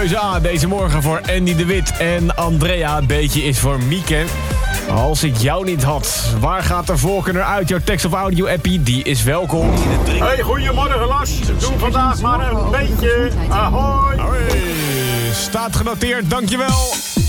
keuze A deze morgen voor Andy de Wit en Andrea. Het beetje is voor Mieke. Als ik jou niet had, waar gaat de voorkeur naar uit? Jouw tekst of audio appie, die is welkom. Hey, goedemorgen Lars. Doe vandaag maar een beetje. Ahoy. Hoi. Staat genoteerd, dankjewel.